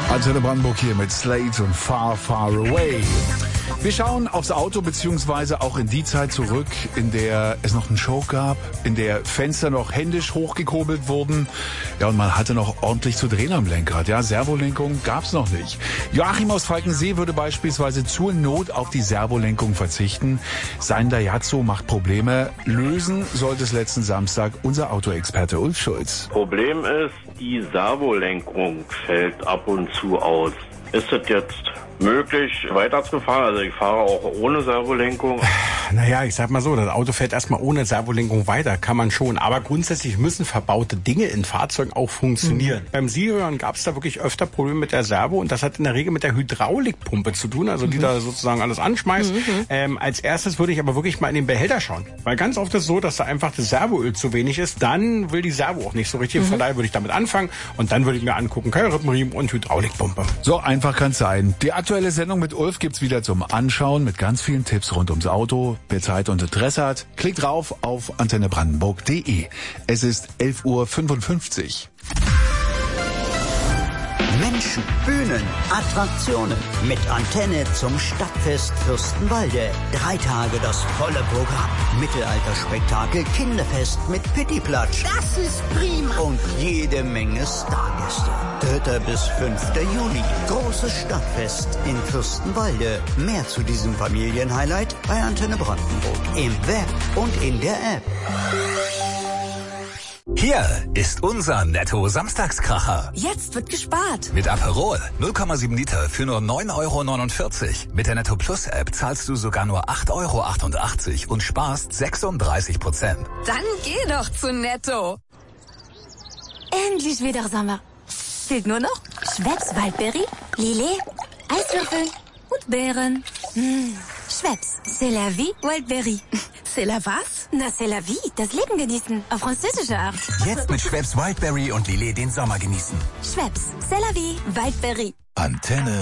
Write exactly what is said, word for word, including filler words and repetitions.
Antenne Brandenburg hier mit Slade und Far, Far Away. Wir schauen aufs Auto beziehungsweise auch in die Zeit zurück, in der es noch einen Show gab, in der Fenster noch händisch hochgekurbelt wurden. Ja, und man hatte noch ordentlich zu drehen am Lenkrad. Ja, Servolenkung gab's noch nicht. Joachim aus Falkensee würde beispielsweise zur Not auf die Servolenkung verzichten. Sein Daihatsu macht Probleme. Lösen sollte es letzten Samstag unser Autoexperte Ulf Schulz. Problem ist, die Servolenkung fällt ab und zu aus. Ist es jetzt möglich, weiterzufahren? Also ich fahre auch ohne Servolenkung. Naja, ich sag mal so, das Auto fährt erstmal ohne Servolenkung weiter, kann man schon. Aber grundsätzlich müssen verbaute Dinge in Fahrzeugen auch funktionieren. Mhm. Beim Sirion gab es da wirklich öfter Probleme mit der Servo und das hat in der Regel mit der Hydraulikpumpe zu tun, also die mhm. da sozusagen alles anschmeißt. Mhm. Ähm, als erstes würde ich aber wirklich mal in den Behälter schauen. Weil ganz oft ist es so, dass da einfach das Servoöl zu wenig ist. Dann will die Servo auch nicht so richtig. Mhm. Von daher würde ich damit anfangen und dann würde ich mir angucken, Keilrippenriemen und Hydraulikpumpe. So einfach kann es sein. Die aktuelle Sendung mit Ulf gibt's wieder zum Anschauen mit ganz vielen Tipps rund ums Auto. Wer Zeit und Interesse hat, klickt drauf auf antenne brandenburg punkt de. Es ist elf Uhr fünfundfünfzig. Menschen, Bühnen, Attraktionen. Mit Antenne zum Stadtfest Fürstenwalde. Drei Tage das volle Programm. Mittelalterspektakel, Kinderfest mit Pittiplatsch. Das ist prima. Und jede Menge Stargäste. dritter bis fünfter Juli. Großes Stadtfest in Fürstenwalde. Mehr zu diesem Familienhighlight bei Antenne Brandenburg. Im Web und in der App. Hier ist unser Netto-Samstagskracher. Jetzt wird gespart. Mit Aperol null Komma sieben Liter für nur neun Euro neunundvierzig. Mit der Netto Plus App zahlst du sogar nur acht Euro achtundachtzig und sparst sechsunddreißig Prozent. Dann geh doch zu Netto. Endlich wieder Sommer. Fehlt nur noch Schweppes Waldbeere, Lillet, Eiswürfel und Beeren. Mmh. Schweppes, c'est la vie, Wildberry. C'est la was? Na, c'est la vie, das Leben genießen, auf französische Art. Jetzt mit Schweppes Wildberry und Lillet den Sommer genießen. Schweppes, c'est la vie, Wildberry. Antenne